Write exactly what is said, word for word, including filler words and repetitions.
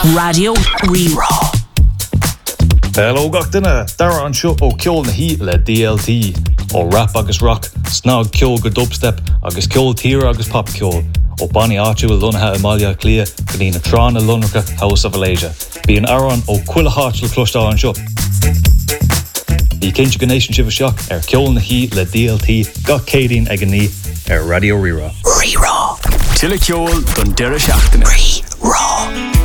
Radio Rerá. Hello gachtainna, dara an seo ó ceol na hí le D L T, ó rap agus rock, snog ceol go dubstep, agus ceol tíre agus pop ceol, ó Bonnie áitiú a lunathe Amalia Clia, go ní na trán a lunracha House of Alasia. Bí an aran ó cuila háit le clostá an seo. Bí cinse go nation sibh seach ar ceol na hí le D L T, gach cédín ag an ní ar Radio Rerá. Rerá. Tile ceol don deire seachtaine. Rerá.